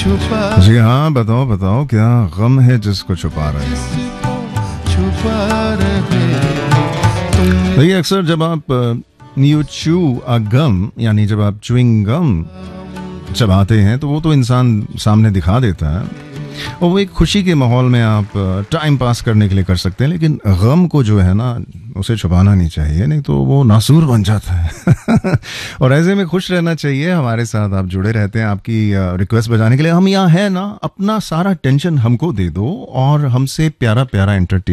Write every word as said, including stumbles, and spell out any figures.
जी हाँ, बताओ बताओ क्या गम है जिसको छुपा रहे हो? देखिए, अक्सर जब आप यू चू अ गम, यानी जब आप च्युइंग गम चबाते हैं, तो वो तो इंसान सामने दिखा देता है और वो एक खुशी के माहौल में आप टाइम पास करने के लिए कर सकते हैं, लेकिन गम को जो है ना, उसे छुपाना नहीं चाहिए, नहीं तो वो नासूर बन जाता है। और ऐसे में खुश रहना चाहिए। हमारे साथ आप जुड़े रहते हैं आपकी रिक्वेस्ट बजाने के लिए। हम यहाँ है ना, अपना सारा टेंशन हमको दे दो और हमसे प्यारा प्यारा एंटरटेन